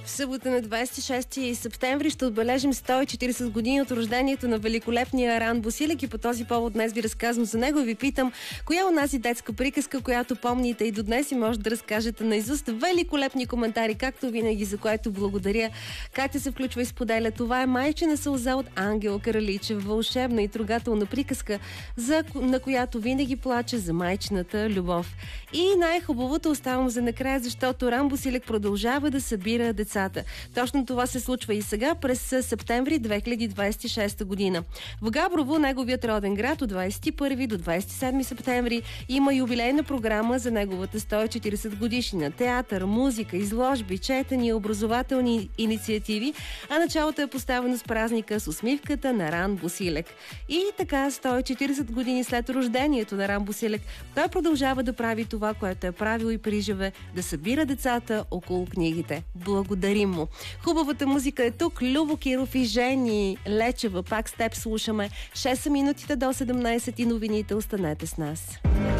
В събота на 26 септември ще отбележим 140 години от рождението на великолепния Ран Босилек и по този повод днес ви разказвам за него и ви питам, коя е онази детска приказка, която помните и до днес и може да разкажете наизуст. Великолепни коментари, както винаги, за което благодаря. Катя се включва и споделя. Това е Майчина сълза от Ангел Караличев, вълшебна и трогателна приказка, на която винаги плаче за майчината любов. И най-хубавото оставам за накрая, защото Ран Босилек продължава да събира децата. Точно това се случва и сега, през септември 2026 година. В Габрово, неговият роден град, от 21 до 27 септември има юбилейна програма за неговата 140 годишнина. Театър, музика, изложби, четения, образователни инициативи, а началото е поставено с празника с усмивката на Ран Босилек. И така, 140 години след рождението на Ран Босилек, той продължава да прави това, което е правил и приживе, да събира децата около книгите. Благодарим му. Хубавата музика е тук. Любо Киров и Жени Лечева. Пак с теб слушаме. 6 са минутите до 17 и новините. Останете с нас.